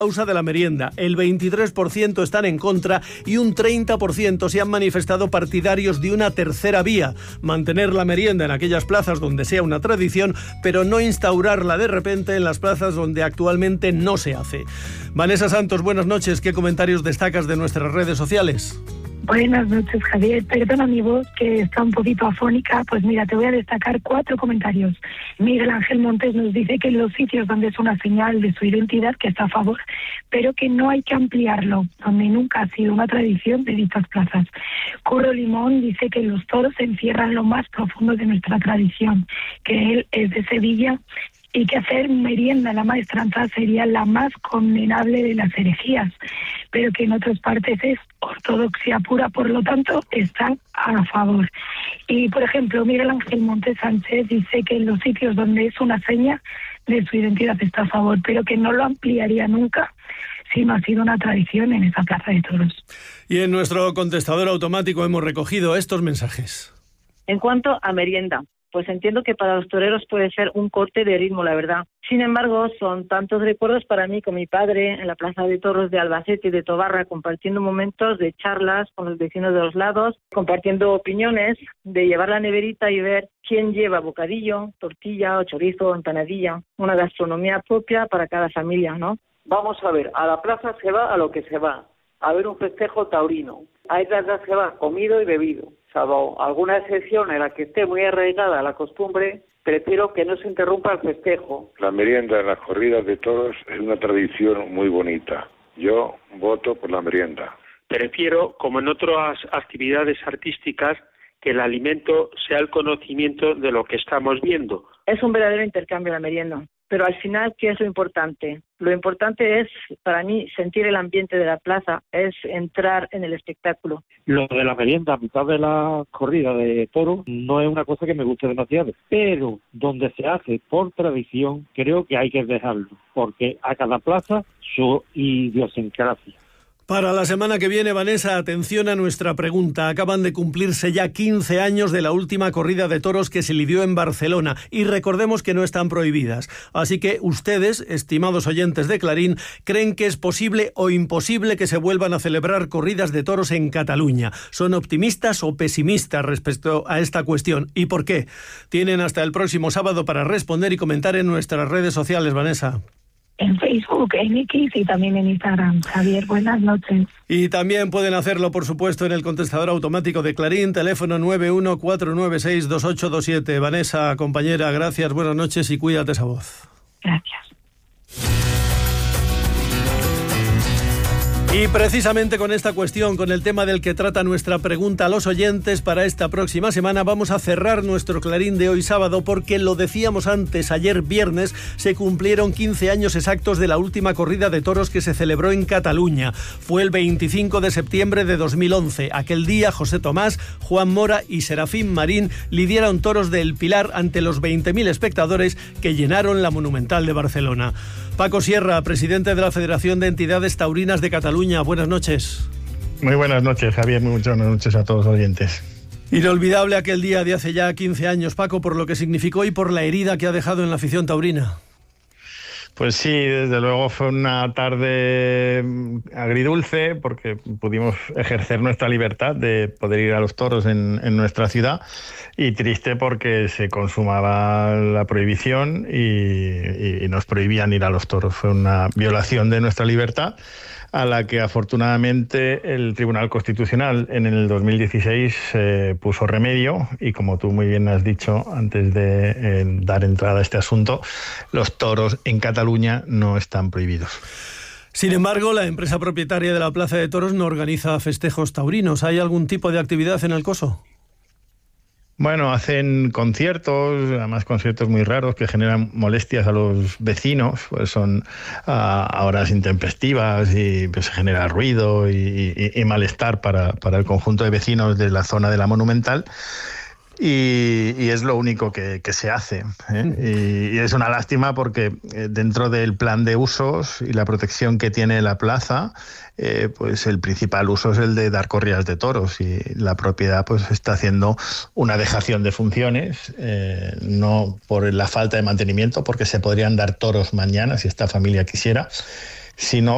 Causa de la merienda. El 23% están en contra y un 30% se han manifestado partidarios de una tercera vía. Mantener la merienda en aquellas plazas donde sea una tradición, pero no instaurarla de repente en las plazas donde actualmente no se hace. Vanessa Santos, buenas noches. ¿Qué comentarios destacas de nuestras redes sociales? Buenas noches, Javier. Perdona mi voz, que está un poquito afónica. Pues mira, te voy a destacar 4 comentarios. Miguel Ángel Montes nos dice que en los sitios donde es una señal de su identidad, que está a favor, pero que no hay que ampliarlo, donde nunca ha sido una tradición de dichas plazas. Curro Limón dice que los toros encierran lo más profundo de nuestra tradición, que él es de Sevilla y que hacer merienda en la maestranza sería la más condenable de las herejías, pero que en otras partes es ortodoxia pura, por lo tanto están a favor. Y por ejemplo, Miguel Ángel Montes Sánchez dice que en los sitios donde es una seña de su identidad está a favor, pero que no lo ampliaría nunca si no ha sido una tradición en esa plaza de toros. Y en nuestro contestador automático hemos recogido estos mensajes. En cuanto a merienda, pues entiendo que para los toreros puede ser un corte de ritmo, la verdad. Sin embargo, son tantos recuerdos para mí con mi padre en la Plaza de Toros de Albacete y de Tobarra, compartiendo momentos de charlas con los vecinos de los lados, compartiendo opiniones, de llevar la neverita y ver quién lleva bocadillo, tortilla o chorizo o empanadilla. Una gastronomía propia para cada familia, ¿no? Vamos a ver, a la plaza se va a lo que se va, a ver un festejo taurino. A esas se va comido y bebido. Salvo alguna excepción en la que esté muy arraigada la costumbre, prefiero que no se interrumpa el festejo. La merienda en las corridas de toros es una tradición muy bonita. Yo voto por la merienda. Prefiero, como en otras actividades artísticas, que el alimento sea el conocimiento de lo que estamos viendo. Es un verdadero intercambio la merienda. Pero al final, ¿qué es lo importante? Lo importante es, para mí, sentir el ambiente de la plaza, es entrar en el espectáculo. Lo de la merienda a mitad de la corrida de toros no es una cosa que me guste demasiado, pero donde se hace por tradición, creo que hay que dejarlo, porque a cada plaza su idiosincrasia. Para la semana que viene, Vanessa, atención a nuestra pregunta. Acaban de cumplirse ya 15 años de la última corrida de toros que se lidió en Barcelona y recordemos que no están prohibidas. Así que ustedes, estimados oyentes de Clarín, ¿creen que es posible o imposible que se vuelvan a celebrar corridas de toros en Cataluña? ¿Son optimistas o pesimistas respecto a esta cuestión? ¿Y por qué? Tienen hasta el próximo sábado para responder y comentar en nuestras redes sociales, Vanessa. En Facebook, en X y también en Instagram. Javier, buenas noches. Y también pueden hacerlo, por supuesto, en el contestador automático de Clarín, teléfono 914962827. Vanessa, compañera, gracias, buenas noches y cuídate esa voz. Gracias. Y precisamente con esta cuestión, con el tema del que trata nuestra pregunta a los oyentes para esta próxima semana, vamos a cerrar nuestro Clarín de hoy sábado porque lo decíamos antes, ayer viernes se cumplieron 15 años exactos de la última corrida de toros que se celebró en Cataluña. Fue el 25 de septiembre de 2011. Aquel día José Tomás, Juan Mora y Serafín Marín lidiaron toros del Pilar ante los 20.000 espectadores que llenaron la Monumental de Barcelona. Paco Sierra, presidente de la Federación de Entidades Taurinas de Cataluña. Buenas noches. Muy buenas noches, Javier. Muy buenas noches a todos los oyentes. Inolvidable aquel día de hace ya 15 años, Paco, por lo que significó y por la herida que ha dejado en la afición taurina. Pues sí, desde luego fue una tarde agridulce porque pudimos ejercer nuestra libertad de poder ir a los toros en nuestra ciudad y triste porque se consumaba la prohibición y nos prohibían ir a los toros. Fue una violación de nuestra libertad a la que afortunadamente el Tribunal Constitucional en el 2016 puso remedio y, como tú muy bien has dicho antes de dar entrada a este asunto, los toros en Cataluña no están prohibidos. Sin embargo, la empresa propietaria de la Plaza de Toros no organiza festejos taurinos. ¿Hay algún tipo de actividad en el coso? Bueno, hacen conciertos, además conciertos muy raros que generan molestias a los vecinos, pues son a horas intempestivas y pues se genera ruido y malestar para el conjunto de vecinos de la zona de la Monumental. Y es lo único que se hace, ¿eh? Y es una lástima porque dentro del plan de usos y la protección que tiene la plaza, pues el principal uso es el de dar corridas de toros y la propiedad pues está haciendo una dejación de funciones, no por la falta de mantenimiento, porque se podrían dar toros mañana si esta familia quisiera, sino